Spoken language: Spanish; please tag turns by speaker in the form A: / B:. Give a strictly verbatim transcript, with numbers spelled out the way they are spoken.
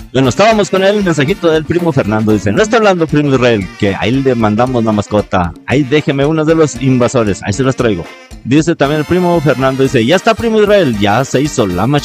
A: Bueno, estábamos con el mensajito del primo Fernando. Dice, no está hablando primo Israel, que ahí le mandamos la mascota. Ahí déjeme uno de los invasores, ahí se los traigo. Dice también el primo Fernando, dice, ya está primo Israel, ya se hizo la machina.